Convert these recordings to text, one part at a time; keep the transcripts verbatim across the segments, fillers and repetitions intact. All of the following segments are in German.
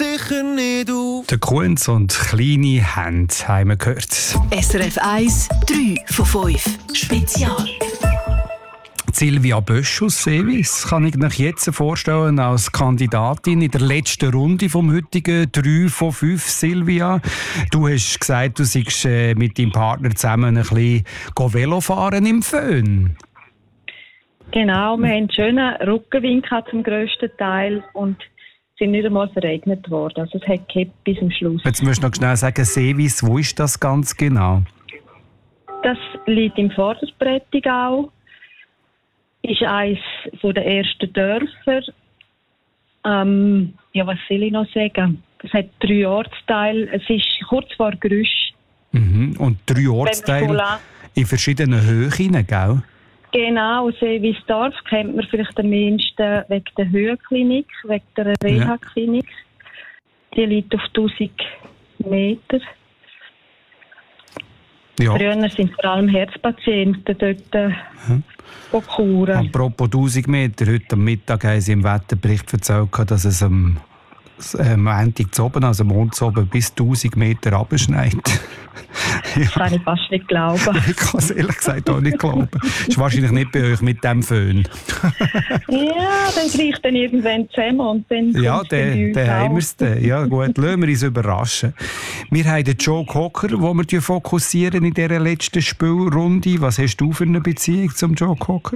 sicher nicht auf. Der Kunz und kleine Hände haben wir gehört. S R F eins, drei von fünf. Spezial. Silvia Bösch aus Seewis kann ich mich jetzt vorstellen als Kandidatin in der letzten Runde vom heutigen drei von fünf. Silvia, du hast gesagt, du seist mit deinem Partner zusammen ein bisschen Velo fahren im Föhn. Genau, wir haben einen schönen Rückenwind zum grössten Teil und sind nicht einmal verregnet worden. Also es hat gehabt bis zum Schluss. Jetzt musst du noch schnell sagen, Seewis, wo ist das ganz genau? Das liegt im Vorderprättigau. Ist eines der ersten Dörfer. Ähm, ja, was soll ich noch sagen? Es hat drei Ortsteile. Es ist kurz vor Grüsch. Mhm. Und drei Ortsteile in verschiedenen Höhen, gell? Genau, Seewisdorf kennt man vielleicht am meisten wegen der Höhenklinik, wegen der Reha-Klinik. Die liegt auf tausend Meter. Ja. Früher sind vor allem Herzpatienten dort äh, hm. kuren. Apropos tausend Meter, heute am Mittag haben sie im Wetterbericht erzählt, dass es am am Montag zu oben, also Mond zu oben, bis tausend Meter runterschneit. Ja. Das kann ich fast nicht glauben. Ich kann es ehrlich gesagt auch nicht glauben. Das ist wahrscheinlich nicht bei euch mit dem Föhn. Ja, dann greift dann irgendwann zusammen und dann ja, dann haben wir es dann. Ja gut, lassen wir uns überraschen. Wir haben den Joe Cocker, den wir fokussieren in dieser letzten Spielrunde. Was hast du für eine Beziehung zum Joe Cocker?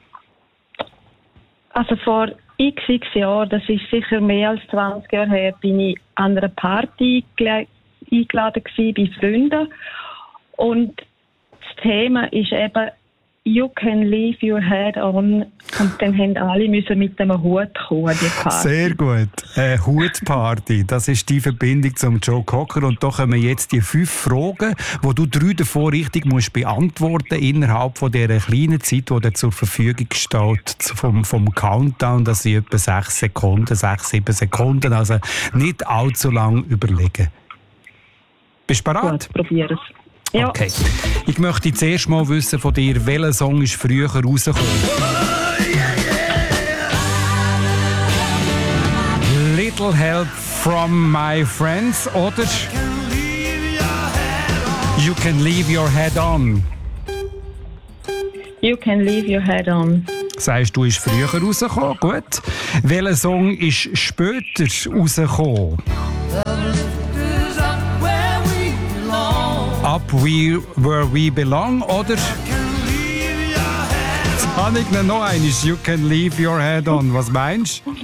Also vor x, x Jahren, das ist sicher mehr als zwanzig Jahre her, bin ich an einer Party eingeladen gewesen bei Freunden. Und das Thema ist eben «You can leave your head on». Und dann haben alle müssen mit einem Hut kommen, die Party. Sehr gut. Äh, Hutparty, das ist die Verbindung zum Joe Cocker. Und da kommen jetzt die fünf Fragen, wo du drei davon richtig musst beantworten innerhalb von dieser kleinen Zeit, die dir zur Verfügung steht, vom, vom Countdown. Das sind etwa sechs Sekunden, sechs, sieben Sekunden. Also nicht allzu lang überlegen. Bist du bereit? Gut, probier es. Ja. Okay. Ich möchte zuerst mal wissen von dir, welcher Song ist früher rausgekommen? Little Help from My Friends oder You Can Leave Your Head On? You Can Leave Your Head On. Sagst du, ist früher rausgekommen? Gut. Welcher Song ist später rausgekommen? Up we, Where We Belong oder? Jetzt habe ich noch eines. You Can Leave Your Head On. Was meinst du?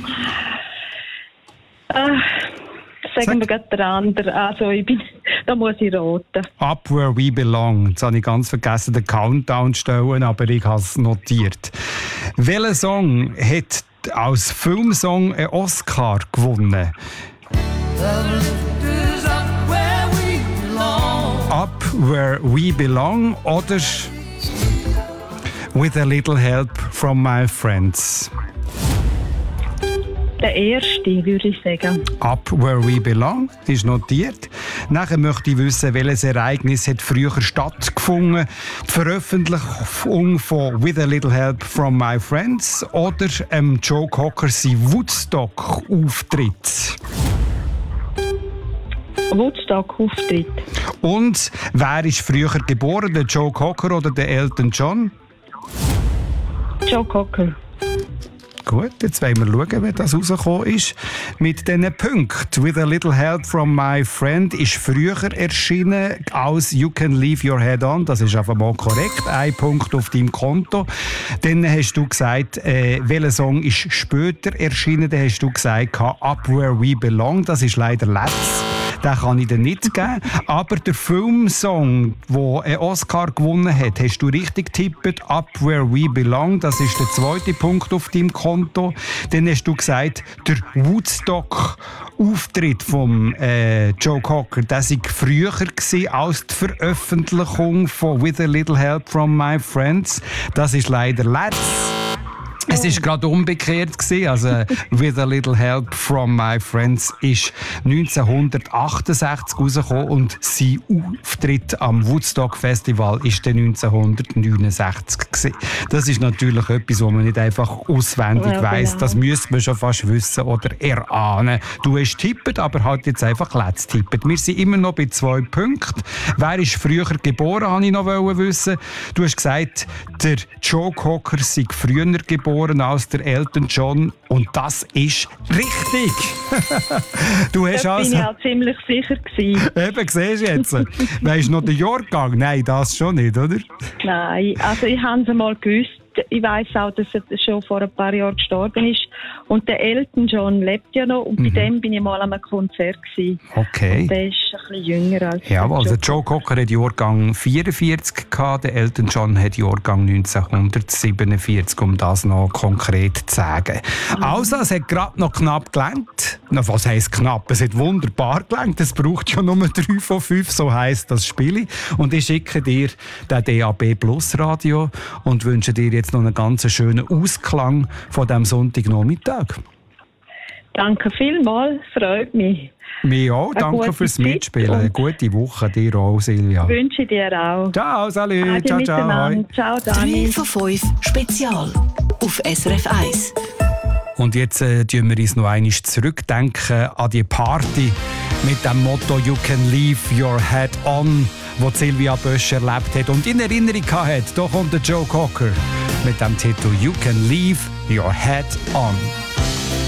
Äh, sagen wir gerade der andere. Also ich bin, da muss ich raten. Up Where We Belong. Jetzt habe ich ganz vergessen, den Countdown zu stellen, aber ich habe es notiert. Welcher Song hat als Filmsong einen Oscar gewonnen? Up Where We Belong oder With a Little Help from My Friends? Der erste, würde ich sagen. Up Where We Belong, das ist notiert. Nachher möchte ich wissen, welches Ereignis hat früher stattgefunden. Die Veröffentlichung von With a Little Help from My Friends oder ähm, Joe Cocker sein Woodstock-Auftritt? Woodstock-Auftritt. Und wer ist früher geboren, der Joe Cocker oder der Elton John? Joe Cocker. Gut, jetzt wollen wir schauen, wie das rausgekommen ist. Mit diesen Punkten. With a Little Help from My Friend ist früher erschienen als You Can Leave Your Head On. Das ist einfach mal korrekt. Ein Punkt auf deinem Konto. Dann hast du gesagt, äh, welcher Song ist später erschienen. Dann hast du gesagt, Up Where We Belong. Das ist leider letztes. Den kann ich dir nicht geben. Aber der Filmsong, der einen Oscar gewonnen hat, hast du richtig getippt. Up Where We Belong. Das ist der zweite Punkt auf deinem Konto. Dann hast du gesagt, der Woodstock-Auftritt von äh, Joe Cocker, der war früher gewesen als die Veröffentlichung von With a Little Help from My Friends. Das ist leider letztes. Es war gerade umgekehrt gewesen. Also «With a Little Help from My Friends» ist neunzehnhundertachtundsechzig rausgekommen und sein Auftritt am Woodstock Festival ist dann neunzehnhundertneunundsechzig gewesen. Das ist natürlich etwas, was man nicht einfach auswendig Ja, weiss. genau. Das müsste man schon fast wissen oder erahnen. Du hast tippt, aber halt jetzt einfach letzt tippet. Wir sind immer noch bei zwei Punkten. Wer ist früher geboren, wollte ich noch wissen. Du hast gesagt, der Joe Cocker sei früher geboren als der Elton John. Und das ist richtig. Du hast Da bin also... ich auch ziemlich sicher gewesen. Eben, siehst du jetzt. Weisst du noch den Jahrgang? Nein, das schon nicht, oder? Nein, also ich habe es einmal gewusst. Ich weiss auch, dass er schon vor ein paar Jahren gestorben ist. Und der Elton John lebt ja noch. Und bei dem bin ich mal an einem Konzert gewesen. Okay. Und der ist ein bisschen jünger als Ja, der also Joe. Joe Cocker hat Jahrgang vierundvierzig gehabt, der Elton John hat Jahrgang neunzehnhundertsiebenundvierzig, um das noch konkret zu sagen. Also, es hat gerade noch knapp gelangt. Na, was heisst knapp? Es hat wunderbar gelangt. Es braucht ja nur drei von fünf, so heisst das Spiel. Und ich schicke dir den D A B Plus Radio und wünsche dir jetzt noch einen ganz schönen Ausklang von diesem Sonntagnachmittag. Danke vielmals, freut mich. Mir auch. Eine Danke gute fürs Zeit Mitspielen. Eine und- gute Woche dir auch, Silvia. Wünsche ich dir auch. Ciao, salut. Ade Ciao, ciao. miteinander. Ciao, drei Dani. von fünf Spezial auf S R F eins. Und jetzt äh, tun wir uns noch einmal zurückdenken an die Party mit dem Motto «You can leave your head on», wo Silvia Bösch erlebt hat und in Erinnerung hat. Da kommt der Joe Cocker mit dem Titel «You can leave your head on».